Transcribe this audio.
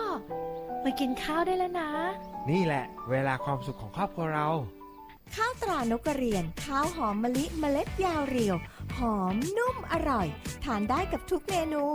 มากินข้าวได้แล้วนะนี่แหละเวลาความสุขของครอบครัวเราข้าวตรานกกระเรียนข้าวหอมมะลิเมล็ดยาวเรียวหอมนุ่มอร่อยทานได้กับทุกเมนู